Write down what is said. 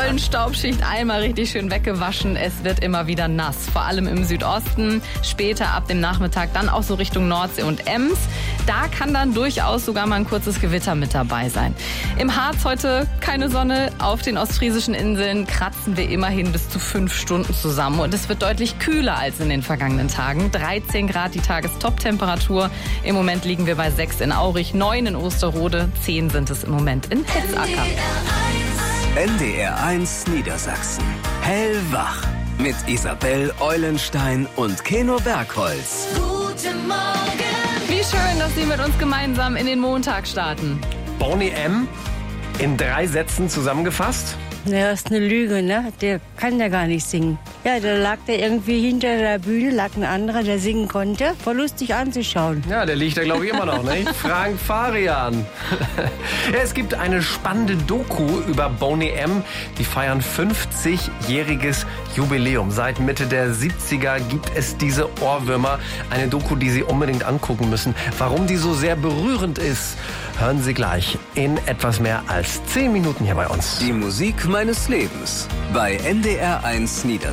Pollenstaubschicht einmal richtig schön weggewaschen. Es wird immer wieder nass, vor allem im Südosten. Später ab dem Nachmittag dann auch so Richtung Nordsee und Ems. Da kann dann durchaus sogar mal ein kurzes Gewitter mit dabei sein. Im Harz heute keine Sonne. Auf den ostfriesischen Inseln kratzen wir immerhin bis zu 5 Stunden zusammen. Und es wird deutlich kühler als in den vergangenen Tagen. 13 Grad die Tagestop-Temperatur. Im Moment liegen wir bei 6 in Aurich, 9 in Osterrode, 10 sind es im Moment in Hetzacker. NDR1 Niedersachsen. Hellwach. Mit Isabel Eulenstein und Keno Bergholz. Guten Morgen. Wie schön, dass Sie mit uns gemeinsam in den Montag starten. Boney M. in 3 Sätzen zusammengefasst. Ja, das ist eine Lüge, ne? Der kann ja gar nicht singen. Ja, da lag der irgendwie hinter der Bühne, lag ein anderer, der singen konnte. War lustig anzuschauen. Ja, der liegt da, glaube ich, immer noch, nicht? Frank Farian. Ja, es gibt eine spannende Doku über Boney M. Die feiern 50-jähriges Jubiläum. Seit Mitte der 70er gibt es diese Ohrwürmer. Eine Doku, die Sie unbedingt angucken müssen. Warum die so sehr berührend ist, hören Sie gleich in etwas mehr als 10 Minuten hier bei uns. Die Musik meines Lebens bei NDR1 Niedersachsen.